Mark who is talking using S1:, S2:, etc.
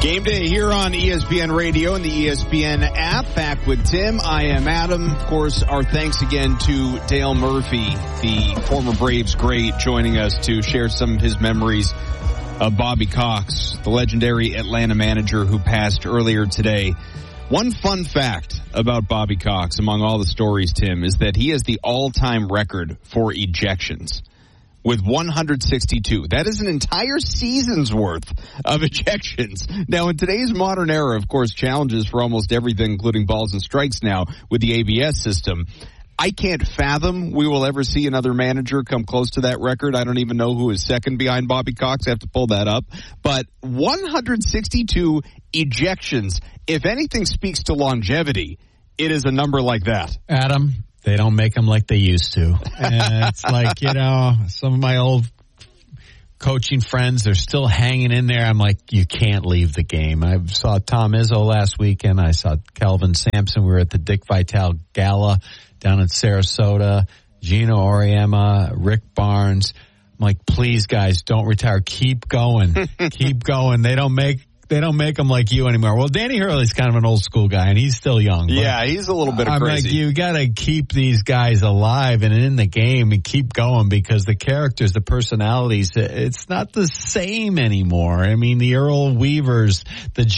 S1: Game day here on ESPN Radio and the ESPN app. Back with Tim. I am Adam. Of course, our thanks again to Dale Murphy, the former Braves great, joining us to share some of his memories of Bobby Cox, the legendary Atlanta manager who passed earlier today. One fun fact about Bobby Cox, among all the stories, Tim, is that he has the all-time record for ejections with 162. That is an entire season's worth of ejections. Now, in today's modern era, of course, challenges for almost everything, including balls and strikes now with the ABS system. I can't fathom we will ever see another manager come close to that record. I don't even know who is second behind Bobby Cox. I have to pull that up. But 162 ejections. If anything speaks to longevity, it is a number like that.
S2: Adam, they don't make them like they used to. And it's like, some of my old coaching friends, they're still hanging in there. I'm like, you can't leave the game. I saw Tom Izzo last weekend. I saw Kelvin Sampson. We were at the Dick Vitale Gala down in Sarasota. Gino Auriemma, Rick Barnes. I'm like, please, guys, don't retire. Keep going. Keep going. They don't make them like you anymore. Well, Danny Hurley's kind of an old school guy, and he's still young.
S1: Yeah, he's a little bit of crazy.
S2: Like, you got to keep these guys alive and in the game and keep going because the characters, the personalities, it's not the same anymore. I mean, the Earl Weavers, the